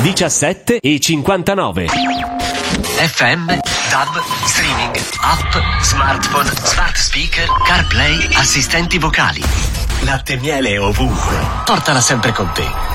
17 e 59. FM, DAB, streaming, app, smartphone, smart speaker, CarPlay, assistenti vocali. Latte e miele ovunque. Portala sempre con te.